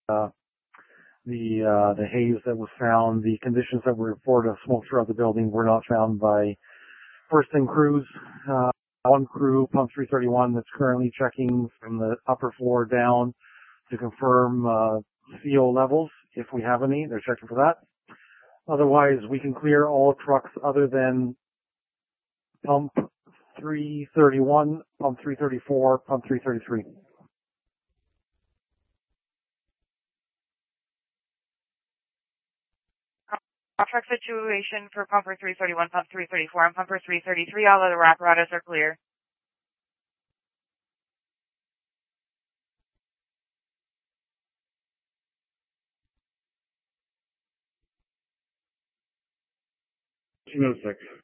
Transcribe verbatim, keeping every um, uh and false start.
uh, the uh, the haze that was found. The conditions that were reported of smoke throughout the building were not found by first-in crews. Uh, one crew, pump three thirty-one, that's currently checking from the upper floor down to confirm uh, C O levels, if we have any. They're checking for that. Otherwise, we can clear all trucks other than pump three thirty-one, pump three thirty-four, pump three thirty-three. Contract situation for pumper three thirty-one, pump three thirty-four, and pumper three thirty-three. All other apparatus are clear. two oh six.